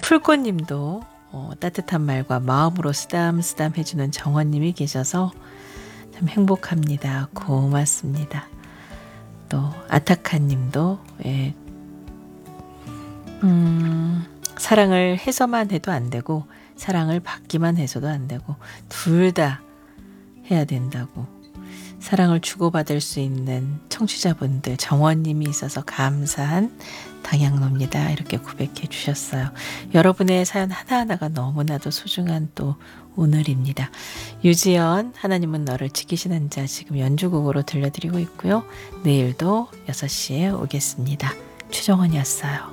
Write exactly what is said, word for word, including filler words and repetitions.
풀꽃님도 어, 따뜻한 말과 마음으로 쓰담쓰담 해주는 정원님이 계셔서 참 행복합니다. 고맙습니다. 또 아타카님도 예, 음, 사랑을 해서만 해도 안 되고 사랑을 받기만 해서도 안 되고 둘 다 해야 된다고, 사랑을 주고받을 수 있는 청취자분들 정원님이 있어서 감사한 당양로입니다. 이렇게 고백해 주셨어요. 여러분의 사연 하나하나가 너무나도 소중한 또 오늘입니다. 유지연 하나님은 너를 지키시는 자 지금 연주곡으로 들려드리고 있고요. 내일도 여섯 시에 오겠습니다. 최정원이었어요.